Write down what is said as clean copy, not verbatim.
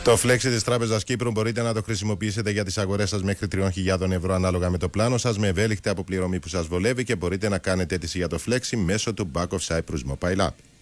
Το Flexi της Τράπεζας Κύπρου μπορείτε να το χρησιμοποιήσετε για τις αγορές σας μέχρι 3.000 ευρώ ανάλογα με το πλάνο σας, με ευέλικτη αποπληρωμή που σας βολεύει, και μπορείτε να κάνετε αίτηση για το Flexi μέσω του Bank of Cyprus Mobile App.